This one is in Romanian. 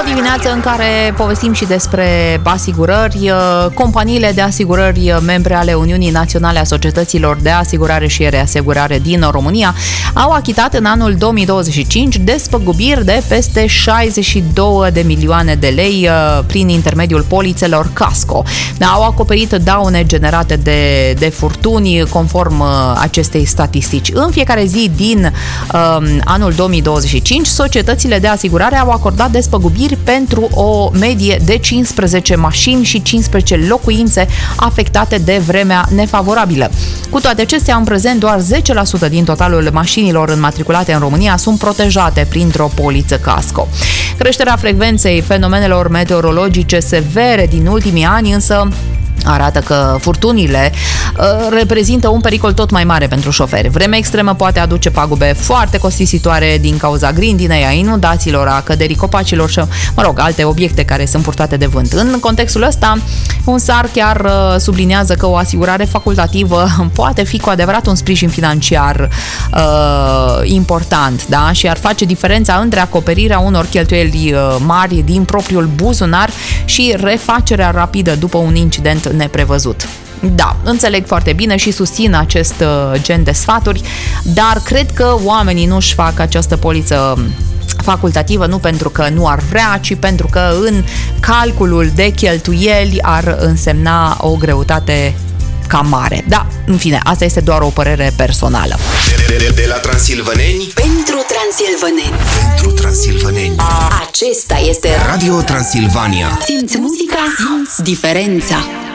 dimineață în care povestim și despre asigurări. Companiile de asigurări membre ale Uniunii Naționale a Societăților de Asigurare și Reasigurare din România au achitat în anul 2025 despăgubiri de peste 62 de milioane de lei prin intermediul polițelor Casco. Au acoperit daune generate de furtuni conform acestei statistici. În fiecare zi din anul 2025, societățile de asigurare au acordat despăgubiri pentru o medie de 15 mașini și 15 locuințe afectate de vremea nefavorabilă. Cu toate acestea, în prezent, doar 10% din totalul mașinilor înmatriculate în România sunt protejate printr-o poliță Casco. Creșterea frecvenței fenomenelor meteorologice severe din ultimii ani însă arată că furtunile reprezintă un pericol tot mai mare pentru șoferi. Vremea extremă poate aduce pagube foarte costisitoare din cauza grindinei, a inundațiilor, a căderii copacilor și, alte obiecte care sunt purtate de vânt. În contextul ăsta, un SAR chiar subliniază că o asigurare facultativă poate fi cu adevărat un sprijin financiar important, da? Și ar face diferența între acoperirea unor cheltuieli mari din propriul buzunar și refacerea rapidă după un incident neprevăzut. Da, înțeleg foarte bine și susțin acest gen de sfaturi, dar cred că oamenii nu-și fac această poliță facultativă nu pentru că nu ar vrea, ci pentru că în calculul de cheltuieli ar însemna o greutate cam mare. Da, în fine, asta este doar o părere personală. De la transilvăneni pentru transilvăneni. Pentru transilvăneni. Acesta este Radio Transilvania. Simți muzica, simți diferența.